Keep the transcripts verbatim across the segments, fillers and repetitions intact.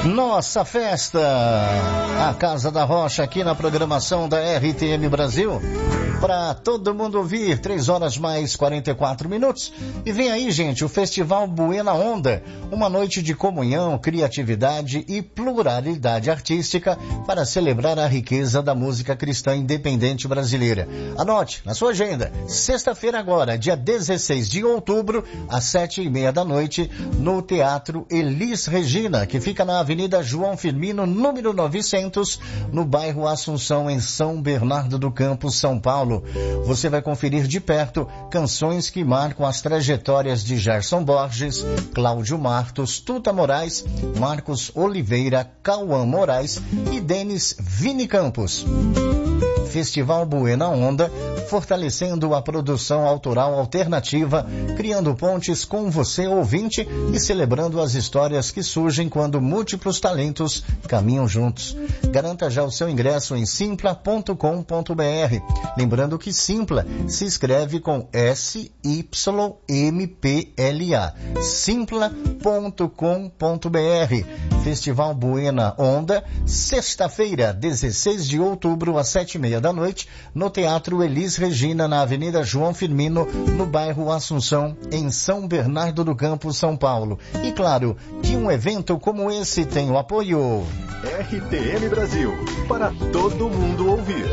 Nossa festa, a Casa da Rocha aqui na programação da R T M Brasil, para todo mundo ouvir, três horas mais quarenta e quatro minutos. E vem aí, gente, o Festival Buena Onda, uma noite de comunhão, criatividade e pluralidade artística para celebrar a riqueza da música cristã independente brasileira. Anote na sua agenda, sexta-feira agora, dia dezesseis de outubro, às sete e meia da noite, no Teatro Elis Regina, que fica na Avenida João Firmino, número novecentos, no bairro Assunção, em São Bernardo do Campo, São Paulo. Você vai conferir de perto canções que marcam as trajetórias de Gerson Borges, Cláudio Martos, Tuta Moraes, Marcos Oliveira, Cauã Moraes e Denis Vini Campos. Festival Buena Onda, fortalecendo a produção autoral alternativa, criando pontes com você, ouvinte, e celebrando as histórias que surgem quando múltiplos talentos caminham juntos. Garanta já o seu ingresso em simpla ponto com ponto b r. Lembrando que Simpla se escreve com S Y M P L A. simpla ponto com ponto b r. Festival Buena Onda, sexta-feira, dezesseis de outubro, às sete e meia da noite, no Teatro Elis Regina, na Avenida João Firmino, no bairro Assunção, em São Bernardo do Campo, São Paulo. E claro, que um evento como esse tem o apoio R T M Brasil, para todo mundo ouvir.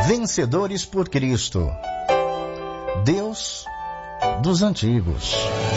Vencedores por Cristo, Deus dos antigos.